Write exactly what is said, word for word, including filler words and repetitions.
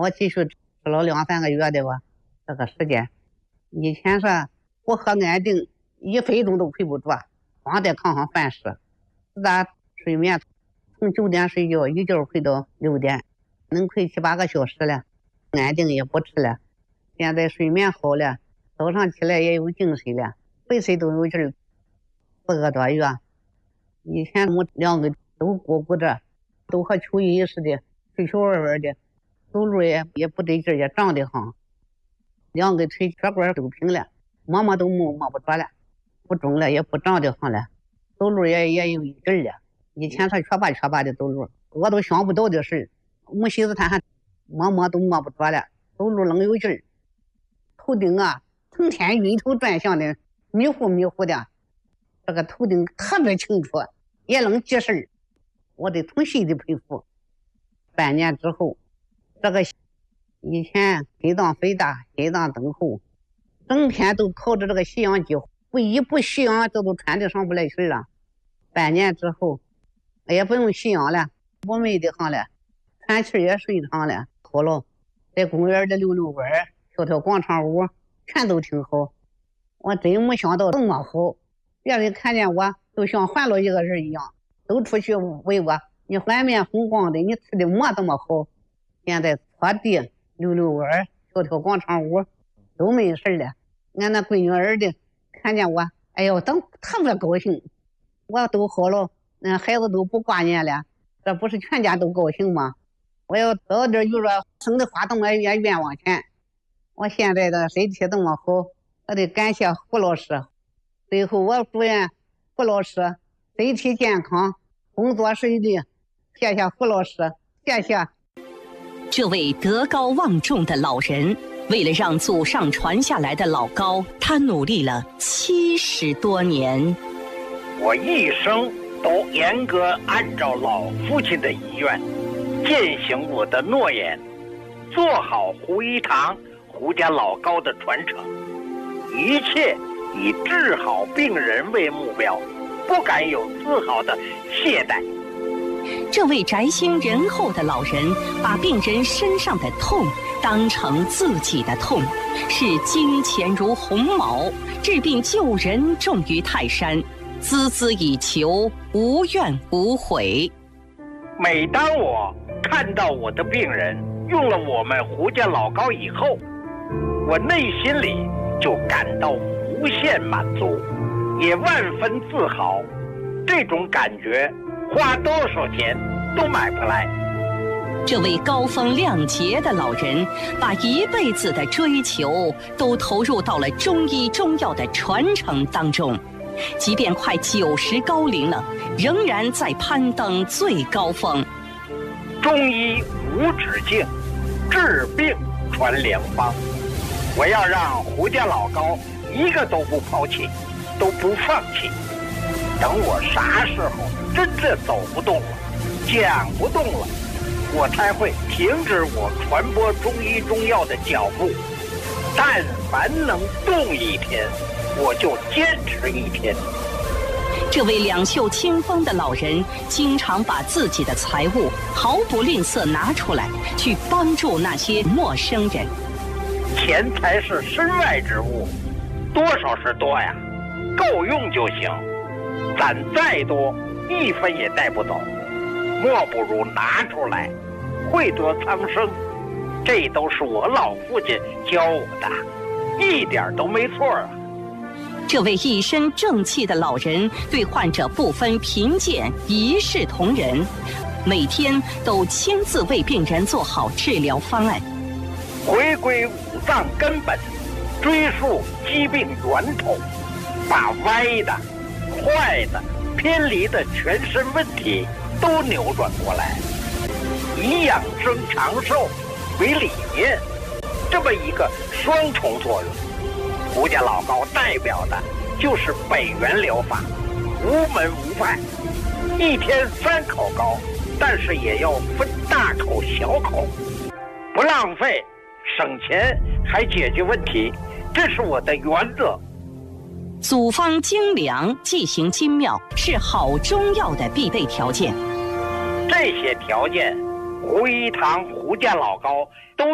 我继续吃了两三个月的吧，这个时间。以前说我喝安定一分钟都睡不着，光在炕上饭食，咱睡眠从九点睡觉一觉睡到六点，能睡七八个小时了，安定也不吃了。现在睡眠好了，早上起来也有精神了，随时都有劲儿。四个多月，以前我两个都鼓鼓着，都和蚯蚓似的，腿球玩玩的，走路也也不得劲儿，也胀得慌。两个腿血管都平了，摸摸都摸摸不着了，不肿了，也不胀得慌了，走路也也有劲儿了。以前他缺巴缺巴的走路，我都想不到的事，没心思他还摸摸都摸不着了，走路能有劲儿。头顶啊，成天晕头转向的，迷糊迷糊的，这个头顶特别清楚，也能记事儿，我得从心里佩服。半年之后，这个以前心脏肥大，心脏增厚，整天都靠着这个吸氧机，不一不吸氧这都喘得上不来气了。半年之后也不用吸氧了，不闷得慌了，喘气也顺畅了，好了，在公园里溜溜弯，跳跳广场舞，全都挺好。我真没想到这么好，别人看见我都像换了一个人一样，都出去问我，你满面红光的，你吃的么这么好？现在拖地溜溜弯，跳跳广场舞，都没事了。俺那闺女儿的看见我，哎呦，都特别高兴。我都好了，那孩子都不挂念了，这不是全家都高兴吗？我要早点就说省得花这么冤冤枉钱。我现在的身体这么好，我得感谢胡老师。最后我祝愿胡老师身体健康，工作顺利。谢谢胡老师，谢谢。 这位德高望重的老人，为了让祖上传下来的老高，他努力了七十多年。 我一生都严格按照老父亲的遗愿，践行我的诺言，做好胡一堂胡家老高的传承，一切以治好病人为目标，不敢有丝毫的懈怠。 这位宅心仁厚的老人，把病人身上的痛当成自己的痛，视金钱如鸿毛，治病救人重于泰山，孜孜以求，无怨无悔。 每当我看到我的病人用了我们胡家老高以后，我内心里就感到无限满足，也万分自豪。这种感觉花多少钱都买不来。 这位高风亮节的老人，把一辈子的追求都投入到了中医中药的传承当中，即便快九十高龄了，仍然在攀登最高峰。 中医无止境，治病传良方。我要让胡家老高一个都不抛弃，都不放弃。等我啥时候真正走不动了，讲不动了，我才会停止我传播中医中药的脚步。但凡能动一天，我就坚持一天。 这位两袖清风的老人，经常把自己的财物毫不吝啬拿出来，去帮助那些陌生人。 钱财是身外之物，多少是多呀，够用就行。攒再多，一分也带不走，莫不如拿出来，惠泽苍生。这都是我老父亲教我的，一点都没错啊。 这位一身正气的老人，对患者不分贫贱，一视同仁，每天都亲自为病人做好治疗方案， 回归五脏根本，追溯疾病源头，把歪的、坏的、偏离的全身问题都扭转过来，以养生长寿为理念，这么一个双重作用。胡家老高代表的就是北元疗法，无门无派，一天三口高，但是也要分大口小口，不浪费，省钱还解决问题，这是我的原则。 组方精良，剂型精妙，是好中药的必备条件。 这些条件，胡一堂胡家老高都